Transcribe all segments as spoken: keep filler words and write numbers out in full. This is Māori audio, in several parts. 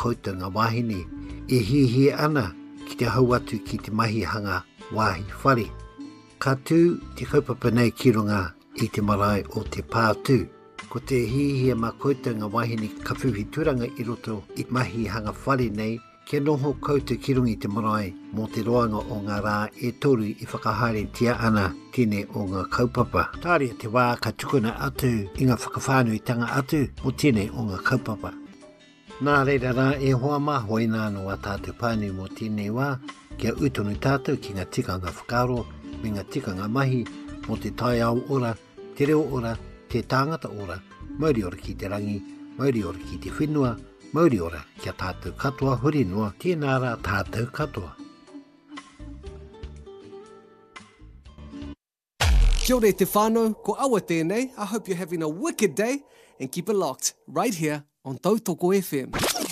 koutou ngā wahine e hihi ana ki te hau atu ki te mahi hanga wāhi whare. Ka tū te kaupapa nei ki runga i te marae o te pātū. Ko te hihia mā koutou ngā wahine ka whiwhi turanga i roto i mahi hanga whare nei, kia noho koutou ki runga i te marae mō te roanga o ngā rā e toru i whakahaere tia ana tine o ngā kaupapa. Tāria te wā ka tukuna atu i ngā whakawhānuitanga atu o tine o ngā kaupapa. Nā reira rā e hoa mahoi nāno a tātou pānu mō tēnei wā, kia utonu tātou ki ngā tikanga whakaro, me ngā tikanga mahi, mō te tai au ora, te reo ora, te tāngata ora, mauri ora ki te rangi, mauri ora ki te whenua, mauri ora kia tātou katoa huri noa, tēnā rā tātou katoa. Kia ora te whānau, ko awa tēnei. I hope you're having a wicked day and keep it locked right here on Tautoko F M.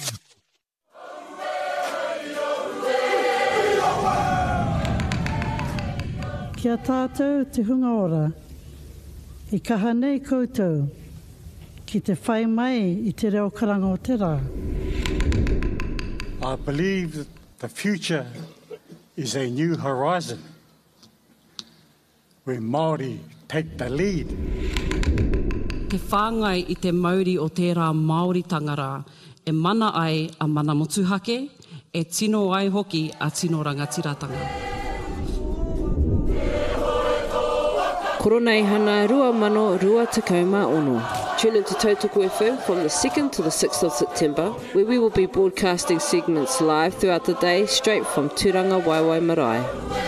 Kia tātou te hunga ora, i kaha nei koutou, ki te whai mai i te reo karanga o te rā. I believe that the future is a new horizon, where Māori take the lead. Te whāngai i te mauri o tērā Māori tangara, e mana ai a mana motuhake, e tino ai hoki a tino rangatiratanga. Koronei hana rua mano rua takauma ono. Tune into Tautoko F M from the second to the sixth of September, where we will be broadcasting segments live throughout the day, straight from Turanga Waiwai Marae.